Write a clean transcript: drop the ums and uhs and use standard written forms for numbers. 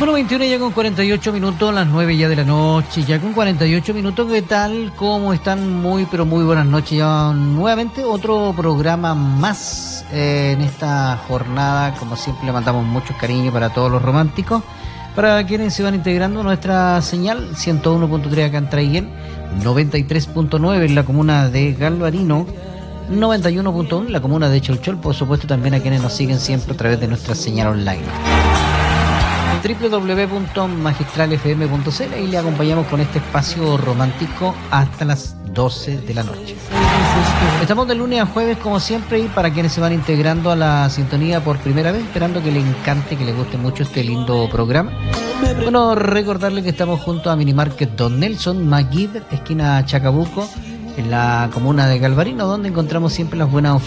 Bueno, 21 ya con 48 minutos, las 9 ya de la noche, ya con 48 minutos, ¿qué tal? ¿Cómo están? Muy, pero muy buenas noches. Ya nuevamente otro programa más en esta jornada. Como siempre, le mandamos mucho cariño para todos los románticos. Para quienes se van integrando a nuestra señal, 101.3 acá en Traiguén, 93.9 en la comuna de Galvarino, 91.1 en la comuna de Cholchol, por supuesto también a quienes nos siguen siempre a través de nuestra señal online. www.magistralfm.cl y le acompañamos con este espacio romántico hasta las 12 de la noche. Estamos de lunes a jueves como siempre, y para quienes se van integrando a la sintonía por primera vez, esperando que les encante, que les guste mucho este lindo programa. Bueno, recordarles que estamos junto a Minimarket Don Nelson, Maguid, esquina Chacabuco, en la comuna de Galvarino, donde encontramos siempre las buenas ofertas